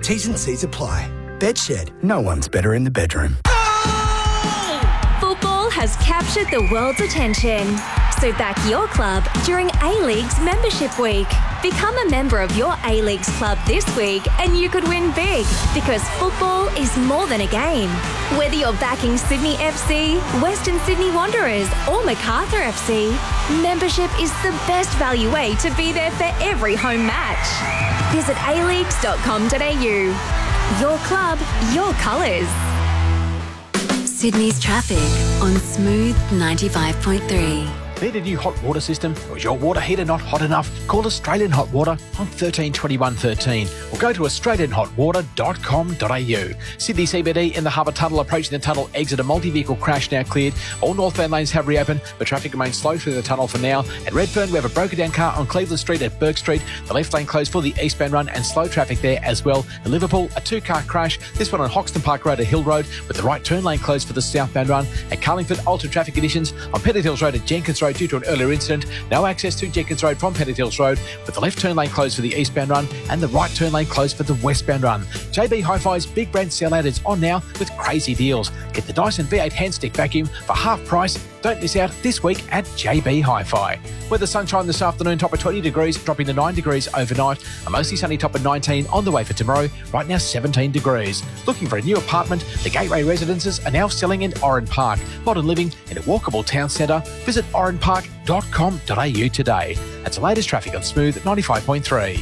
T's and C's apply. Bedshed. No one's better in the bedroom. Football has captured the world's attention. So back your club during A-League's Membership Week. Become a member of your A-League's club this week and you could win big, because football is more than a game. Whether you're backing Sydney FC, Western Sydney Wanderers or Macarthur FC, membership is the best value way to be there for every home match. Visit aleagues.com.au. Your club, your colours. Sydney's traffic on Smooth 95.3. Need a new hot water system? Or is your water heater not hot enough? Call Australian Hot Water on 13 21 13 or go to australianhotwater.com.au. Sydney CBD in the Harbour Tunnel, approaching the tunnel exit. A multi-vehicle crash now cleared. All northbound lanes have reopened, but traffic remains slow through the tunnel for now. At Redfern, we have a broken down car on Cleveland Street at Burke Street. The left lane closed for the eastbound run and slow traffic there as well. In Liverpool, a two-car crash. This one on Hoxton Park Road at Hill Road, with the right turn lane closed for the southbound run. At Carlingford, altered traffic conditions on Pettit Hills Road at Jenkins Road due to an earlier incident. No access to Jenkins Road from Pettit Hills Road, with the left turn lane closed for the eastbound run and the right turn lane closed for the westbound run. JB Hi-Fi's Big Brand Sellout is on now with crazy deals. Get the Dyson V8 handstick vacuum for half price. Don't miss out this week at JB Hi-Fi. Weather sunshine this afternoon, top of 20 degrees, dropping to 9 degrees overnight. A mostly sunny top of 19 on the way for tomorrow, right now 17 degrees. Looking for a new apartment? The Gateway Residences are now selling in Oran Park. Modern living in a walkable town centre. Visit oranpark.com.au today. That's the latest traffic on Smooth 95.3.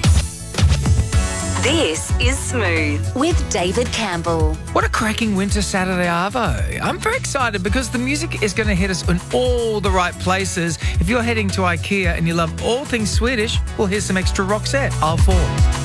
This is Smooth with David Campbell. What a cracking winter Saturday arvo. I'm very excited because the music is going to hit us in all the right places. If you're heading to IKEA and you love all things Swedish, well, here's some extra Roxette. I'll fall.